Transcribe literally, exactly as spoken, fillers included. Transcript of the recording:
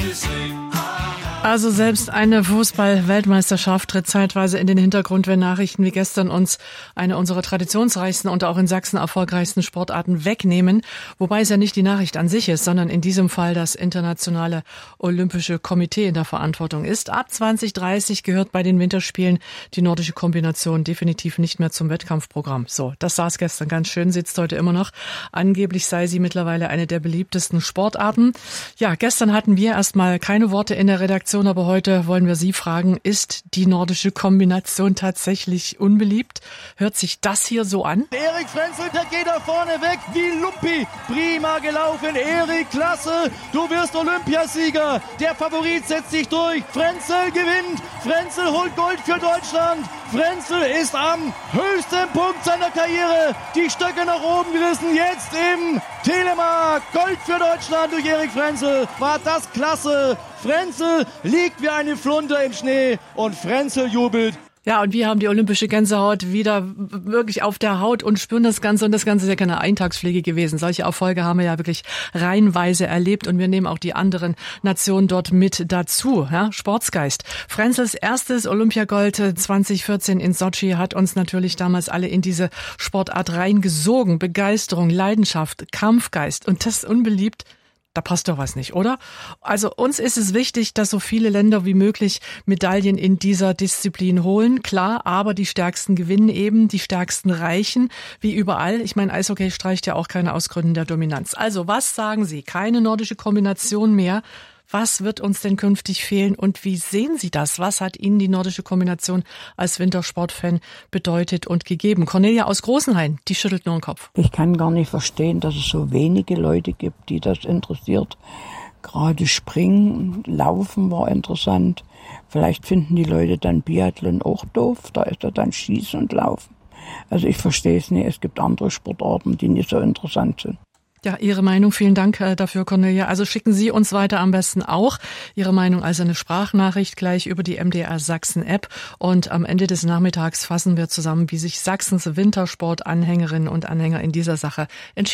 Also selbst eine Fußball-Weltmeisterschaft tritt zeitweise in den Hintergrund, wenn Nachrichten wie gestern uns eine unserer traditionsreichsten und auch in Sachsen erfolgreichsten Sportarten wegnehmen. Wobei es ja nicht die Nachricht an sich ist, sondern in diesem Fall das Internationale Olympische Komitee in der Verantwortung ist. Ab zwanzig dreißig gehört bei den Winterspielen die nordische Kombination definitiv nicht mehr zum Wettkampfprogramm. So, das saß gestern ganz schön, sitzt heute immer noch. Angeblich sei sie mittlerweile eine der beliebtesten Sportarten. Ja, gestern hatten wir erstmal keine Worte in der Redaktion, aber heute wollen wir Sie fragen, ist die nordische Kombination tatsächlich unbeliebt? Hört sich das hier so an? Erik Frenzel, der geht da vorne weg wie Lumpi. Prima gelaufen, Erik, klasse. Du wirst Olympiasieger. Der Favorit setzt sich durch. Frenzel gewinnt. Frenzel holt Gold für Deutschland. Frenzel ist am höchsten Punkt seiner Karriere. Die Stöcke nach oben gerissen. Jetzt im Telemark. Gold für Deutschland durch Erik Frenzel. War das klasse. Frenzel liegt wie eine Flunder im Schnee und Frenzel jubelt. Ja, und wir haben die olympische Gänsehaut wieder wirklich auf der Haut und spüren das Ganze. Und das Ganze ist ja keine Eintagspflege gewesen. Solche Erfolge haben wir ja wirklich reihenweise erlebt. Und wir nehmen auch die anderen Nationen dort mit dazu. Ja, Sportsgeist. Frenzels erstes Olympiagold zwanzig vierzehn in Sotschi hat uns natürlich damals alle in diese Sportart reingesogen. Begeisterung, Leidenschaft, Kampfgeist. Und das ist unbeliebt. Da passt doch was nicht, oder? Also uns ist es wichtig, dass so viele Länder wie möglich Medaillen in dieser Disziplin holen. Klar, aber die Stärksten gewinnen eben, die Stärksten reichen, wie überall. Ich meine, Eishockey streicht ja auch keine aus Gründen der Dominanz. Also was sagen Sie? Keine nordische Kombination mehr. Was wird uns denn künftig fehlen und wie sehen Sie das? Was hat Ihnen die nordische Kombination als Wintersportfan bedeutet und gegeben? Cornelia aus Großenhain, die schüttelt nur den Kopf. Ich kann gar nicht verstehen, dass es so wenige Leute gibt, die das interessiert. Gerade Springen, Laufen war interessant. Vielleicht finden die Leute dann Biathlon auch doof. Da ist ja dann Schießen und Laufen. Also ich verstehe es nicht. Es gibt andere Sportarten, die nicht so interessant sind. Ja, Ihre Meinung, vielen Dank dafür, Cornelia. Also schicken Sie uns weiter am besten auch Ihre Meinung als eine Sprachnachricht gleich über die M D R Sachsen App. Und am Ende des Nachmittags fassen wir zusammen, wie sich Sachsens Wintersport-Anhängerinnen und Anhänger in dieser Sache entschieden.